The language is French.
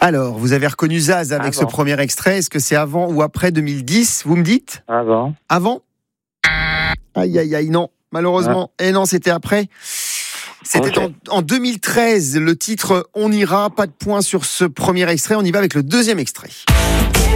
Alors, vous avez reconnu Zaz avec ce premier extrait. Est-ce que c'est avant ou après 2010, vous me dites ? Avant. Avant ? Aïe, aïe, aïe, non. Malheureusement. Et non, c'était après. C'était en 2013, le titre « On ira », pas de point sur ce premier extrait. On y va avec le deuxième extrait.